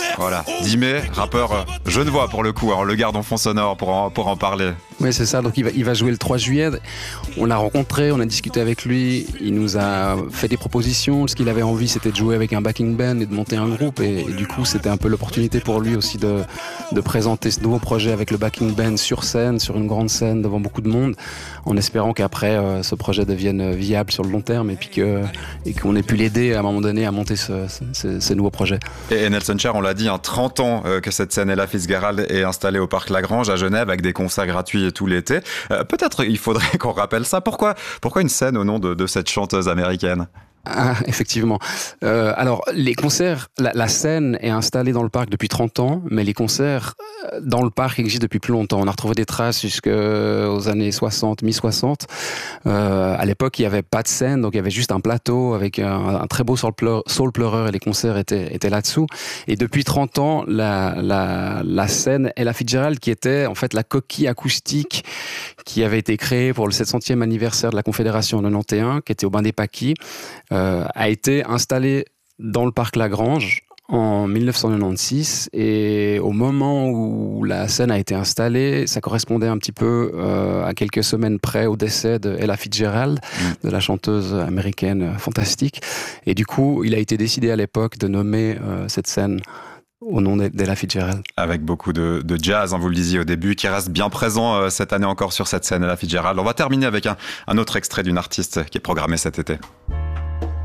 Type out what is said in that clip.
Voilà, 10 mai, rappeur genevois pour le coup, alors on le garde en fond sonore pour en parler. Oui, c'est ça. Donc il va jouer le 3 juillet. On l'a rencontré, on a discuté avec lui. Il nous a fait des propositions. Ce qu'il avait envie, c'était de jouer avec un backing band et de monter un groupe. Et du coup, c'était un peu l'opportunité pour lui aussi de présenter ce nouveau projet avec le backing band sur scène, sur une grande scène, devant beaucoup de monde, en espérant qu'après, ce projet devienne viable sur le long terme et qu'on ait pu l'aider à un moment donné à monter ce nouveau projet. Et Nelson Cher, on l'a dit, 30 ans que cette scène Ella Fitzgerald est installée au Parc Lagrange à Genève avec des concerts gratuits tout l'été. Peut-être il faudrait qu'on rappelle ça. Pourquoi une scène au nom de cette chanteuse américaine ? Ah, effectivement. Alors, les concerts, la scène est installée dans le parc depuis 30 ans, mais les concerts dans le parc existent depuis plus longtemps. On a retrouvé des traces jusqu'aux années 60, mi-60. À l'époque, il n'y avait pas de scène, donc il y avait juste un plateau avec un très beau soul pleureur et les concerts étaient là-dessous. Et depuis 30 ans, la scène Ella Fitzgerald, qui était en fait la coquille acoustique qui avait été créée pour le 700e anniversaire de la Confédération en 91, qui était au Bain des Paquis, a été installée dans le parc Lagrange en 1996 et au moment où la scène a été installée, ça correspondait un petit peu à quelques semaines près au décès de Ella Fitzgerald, de la chanteuse américaine fantastique. Et du coup, il a été décidé à l'époque de nommer cette scène au nom d'Ella Fitzgerald. Avec beaucoup de jazz, vous le disiez au début, qui reste bien présent cette année encore sur cette scène Ella Fitzgerald. On va terminer avec un autre extrait d'une artiste qui est programmée cet été.